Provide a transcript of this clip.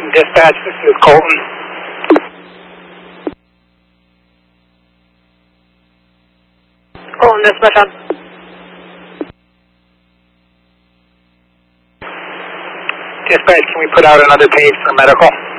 Dispatch, this is Colton. Colton, dispatch on. Dispatch, can we put out another page for medical?